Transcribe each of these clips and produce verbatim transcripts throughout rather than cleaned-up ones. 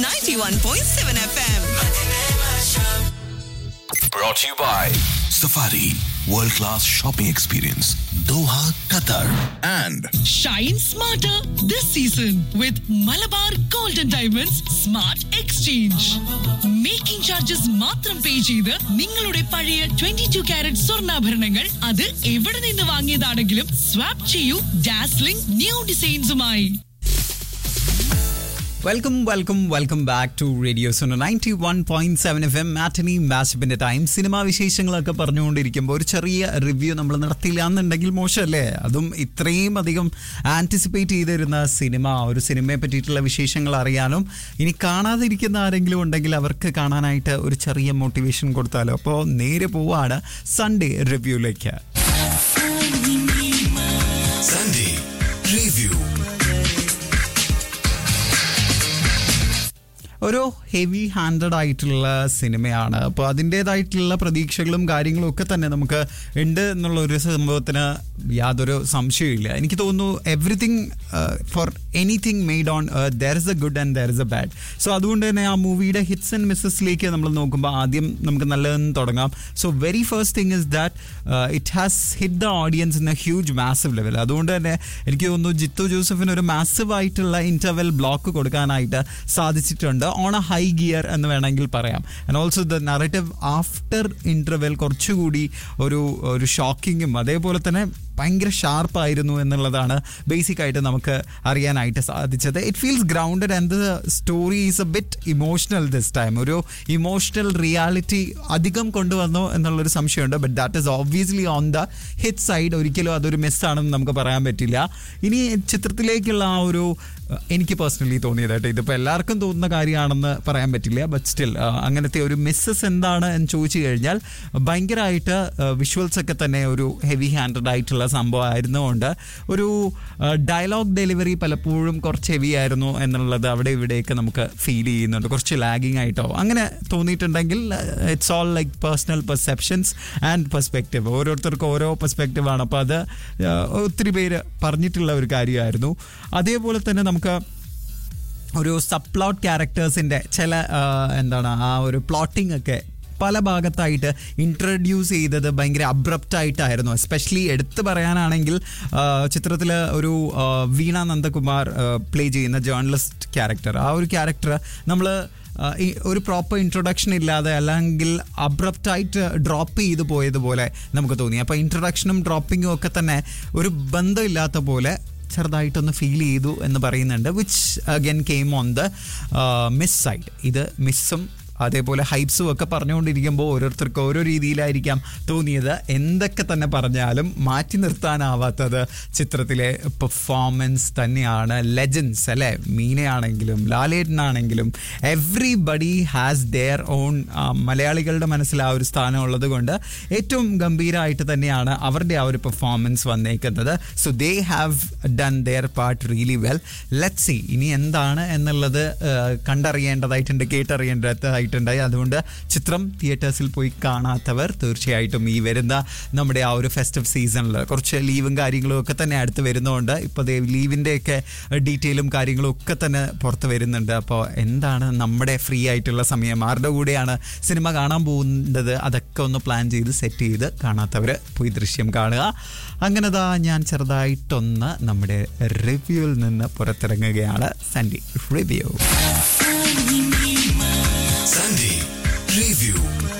ninety-one point seven F M. Brought to you by Safari World Class Shopping Experience, Doha, Qatar, and Shine smarter this season with Malabar Golden Diamonds Smart Exchange. Making charges മാത്രം പേ ചെയ്ത് നിങ്ങളുടെ പഴയ twenty two carrot സ്വർണ്ണാഭരണങ്ങൾ അത് എവിടെ നിന്ന് വാങ്ങിയതാണെങ്കിലും swap ചെയ്യൂ dazzling new ഡിസൈൻസുമായി. Welcome welcome welcome back to radio Suno ninety one point seven F M matinee മാച്ചപ്പിന്റെ time. Cinema വിശേഷങ്ങളൊക്കെ പറഞ്ഞുകൊണ്ടിരിക്കുമ്പോൾ ഒരു ചെറിയ റിവ്യൂ നമ്മൾ നടത്തില്ല എന്നുണ്ടെങ്കിൽ മോശമല്ലേ? അതും ഇത്രയും അധികം ആൻറ്റിസിപ്പേറ്റ് ചെയ്തിരുന്ന സിനിമ, ഒരു സിനിമയെ പറ്റിയിട്ടുള്ള വിശേഷങ്ങൾ അറിയാനും ഇനി കാണാതിരിക്കുന്ന ആരെങ്കിലും ഉണ്ടെങ്കിൽ അവർക്ക് കാണാനായിട്ട് ഒരു ചെറിയ മോട്ടിവേഷൻ കൊടുത്താലോ. അപ്പോൾ നേരെ പോവാണ് സൺഡേ റിവ്യൂയിലേക്ക്. Sunday Review. ഒരു ഹെവി ഹാൻഡഡ് ആയിട്ടുള്ള സിനിമയാണ്. അപ്പോൾ അതിൻ്റേതായിട്ടുള്ള പ്രതീക്ഷകളും കാര്യങ്ങളും ഒക്കെ തന്നെ നമുക്ക് ഉണ്ട് എന്നുള്ള ഒരു സംഭവത്തിന് യാതൊരു സംശയമില്ല. എനിക്ക് തോന്നുന്നു everything for anything made on there is A good and there is A bad. So അതുകൊണ്ട് തന്നെ ആ മൂവിയുടെ ഹിറ്റ്സ് ആൻഡ് മിസ്സസിലേക്ക് നമ്മൾ നോക്കുമ്പോൾ ആദ്യം നമുക്ക് നല്ലതെന്ന് തുടങ്ങാം. So very first thing is that it has hit the audience in A huge massive level. അതുകൊണ്ട് തന്നെ എനിക്ക് തോന്നുന്നു ജിത്തു ജോസഫിന് ഒരു മാസീവ് ആയിട്ടുള്ള ഇന്റർവെൽ ബ്ലോക്ക് കൊടുക്കാനായിട്ട് സാധിച്ചിട്ടുണ്ട്. ഓൺ എ ഹൈ ഗിയർ എന്ന് വേണമെങ്കിൽ പറയാം. And also the narrative after interval കുറച്ചുകൂടി ഒരു ഒരു ഷോക്കിങ്ങും അതേപോലെ തന്നെ ഭയങ്കര ഷാർപ്പായിരുന്നു എന്നുള്ളതാണ് ബേസിക് ആയിട്ട് നമുക്ക് അറിയാനായിട്ട് സാധിച്ചത്. It feels grounded and the story is A bit emotional this time. ഒരു ഇമോഷണൽ റിയാലിറ്റി അധികം കൊണ്ടുവന്നു എന്നുള്ളൊരു സംശയമുണ്ട്. But that is obviously on the hit side. ഒരിക്കലും അതൊരു മിസ്സാണെന്ന് നമുക്ക് പറയാൻ പറ്റില്ല. ഇനി ചിത്രത്തിലേക്കുള്ള ആ ഒരു എനിക്ക് പേഴ്സണലി തോന്നിയതായിട്ട് ഇതിപ്പോൾ എല്ലാവർക്കും തോന്നുന്ന കാര്യമാണെന്ന് പറയാൻ പറ്റില്ല. ബട്ട് സ്റ്റിൽ അങ്ങനത്തെ ഒരു മിസ്സസ് എന്താണ് എന്ന് ചോദിച്ചു കഴിഞ്ഞാൽ ഭയങ്കരമായിട്ട് വിഷ്വൽസ് ഒക്കെ തന്നെ ഒരു ഹെവി ഹാൻഡഡ് ആയിട്ടുള്ള സംഭവം ആയിരുന്നുകൊണ്ട് ഒരു ഡയലോഗ് ഡെലിവറി പലപ്പോഴും കുറച്ച് ഹെവി ആയിരുന്നു എന്നുള്ളത് അവിടെ ഇവിടെയൊക്കെ നമുക്ക് ഫീൽ ചെയ്യുന്നുണ്ട്. കുറച്ച് ലാഗിങ് ആയിട്ടോ അങ്ങനെ തോന്നിയിട്ടുണ്ടെങ്കിൽ it's all like personal perceptions and perspective. ഓരോരുത്തർക്കും ഓരോ പെർസ്പെക്റ്റീവ് ആണ്. അപ്പോൾ അത് ഒത്തിരി പേര് പറഞ്ഞിട്ടുള്ള ഒരു കാര്യമായിരുന്നു. അതേപോലെ തന്നെ നമുക്ക് ഒരു സബ് പ്ലോട്ട് ക്യാരക്ടേഴ്സിൻ്റെ ചില എന്താണ് ആ ഒരു പ്ലോട്ടിംഗ് ഒക്കെ പല ഭാഗത്തായിട്ട് ഇൻട്രൊഡ്യൂസ് ചെയ്തത് ഭയങ്കര അബ്രപ്റ്റ് ആയിട്ടായിരുന്നു. എസ്പെഷ്യലി എടുത്തു പറയാനാണെങ്കിൽ ചിത്രത്തിൽ ഒരു വീണ നന്ദകുമാർ പ്ലേ ചെയ്യുന്ന ജേർണലിസ്റ്റ് ക്യാരക്ടർ, ആ ഒരു ക്യാരക്ടർ നമ്മൾ ഒരു പ്രോപ്പർ ഇൻട്രൊഡക്ഷൻ ഇല്ലാതെ അല്ലെങ്കിൽ അബ്രപ്റ്റായിട്ട് ഡ്രോപ്പ് ചെയ്തു പോയതുപോലെ നമുക്ക് തോന്നി. അപ്പോൾ ഇൻട്രൊഡക്ഷനും ഡ്രോപ്പിങ്ങും ഒക്കെ തന്നെ ഒരു ബന്ധമില്ലാത്ത പോലെ ചെറുതായിട്ടൊന്ന് ഫീൽ ചെയ്തു എന്ന് പറയുന്നുണ്ട്. Which again came on the miss side. ഇത് മിസ്സും അതേപോലെ ഹൈപ്സും ഒക്കെ പറഞ്ഞുകൊണ്ടിരിക്കുമ്പോൾ ഓരോരുത്തർക്ക് ഓരോ രീതിയിലായിരിക്കാം തോന്നിയത്. എന്തൊക്കെ തന്നെ പറഞ്ഞാലും മാറ്റി നിർത്താനാവാത്തത് ചിത്രത്തിലെ പെർഫോമൻസ് തന്നെയാണ്. ലെജൻസ് അല്ലേ, മീനയാണെങ്കിലും ലാലേട്ടനാണെങ്കിലും എവ്രിബഡി ഹാസ് ദെയർ ഓൺ. മലയാളികളുടെ മനസ്സിൽ ആ ഒരു സ്ഥാനം ഉള്ളത് കൊണ്ട് ഏറ്റവും ഗംഭീരമായിട്ട് തന്നെയാണ് അവരുടെ ആ ഒരു പെർഫോമൻസ് വന്നേക്കുന്നത്. So they have done there part really well. Let's see ഇനി എന്താണ് എന്നുള്ളത് കണ്ടറിയേണ്ടതായിട്ടുണ്ട്, കേട്ടറിയേണ്ടതായിട്ട് ായി അതുകൊണ്ട് ചിത്രം തിയേറ്റേഴ്സിൽ പോയി കാണാത്തവർ തീർച്ചയായിട്ടും ഈ വരുന്ന നമ്മുടെ ആ ഒരു ഫെസ്റ്റീവ് സീസണിൽ കുറച്ച് ലീവും കാര്യങ്ങളും ഒക്കെ തന്നെ അടുത്ത് വരുന്നതുകൊണ്ട് ഇപ്പോൾ ലീവിൻ്റെയൊക്കെ ഡീറ്റെയിലും കാര്യങ്ങളും ഒക്കെ തന്നെ പുറത്ത് വരുന്നുണ്ട്. അപ്പോൾ എന്താണ് നമ്മുടെ ഫ്രീ ആയിട്ടുള്ള സമയം, ആരുടെ കൂടെയാണ് സിനിമ കാണാൻ പോകുന്നത്, അതൊക്കെ ഒന്ന് പ്ലാൻ ചെയ്ത് സെറ്റ് ചെയ്ത് കാണാത്തവർ പോയി ദൃശ്യം കാണുക. അങ്ങനെതാ ഞാൻ ചെറുതായിട്ടൊന്ന് നമ്മുടെ റിവ്യൂവിൽ നിന്ന് പുറത്തിറങ്ങുകയാണ്. Sunday review. Sunday Review.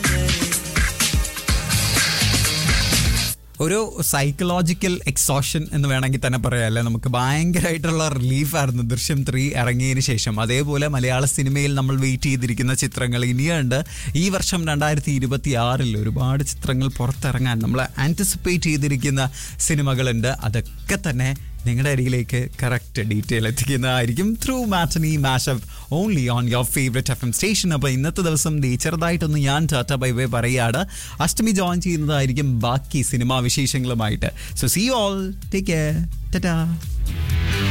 ഒരു സൈക്കോളജിക്കൽ എക്സോഷൻ എന്ന് വേണമെങ്കിൽ തന്നെ പറയാമല്ലേ. നമുക്ക് ഭയങ്കരമായിട്ടുള്ള റിലീഫായിരുന്നു ദൃശ്യം ത്രീ ഇറങ്ങിയതിന് ശേഷം. അതേപോലെ മലയാള സിനിമയിൽ നമ്മൾ വെയിറ്റ് ചെയ്തിരിക്കുന്ന ചിത്രങ്ങൾ ഇനിയുണ്ട്. ഈ വർഷം രണ്ടായിരത്തി ഇരുപത്തി ആറിൽ ഒരുപാട് ചിത്രങ്ങൾ പുറത്തിറങ്ങാൻ നമ്മൾ ആൻറ്റിസിപ്പേറ്റ് ചെയ്തിരിക്കുന്ന സിനിമകളുണ്ട്. അതൊക്കെ തന്നെ നിങ്ങളുടെ അരികിലേക്ക് correct detail എത്തിക്കുന്നതായിരിക്കും through matinee mashup only on your favourite F M station. അപ്പോൾ ഇന്നത്തെ ദിവസം ദേ ചെറുതായിട്ടൊന്ന് ഞാൻ ടാറ്റ ബൈ ബൈ പറയുകയാണ്. അഷ്ടമി ജോയിൻ ചെയ്യുന്നതായിരിക്കും ബാക്കി cinema വിശേഷങ്ങളുമായിട്ട്. So see you all, take care, Tata.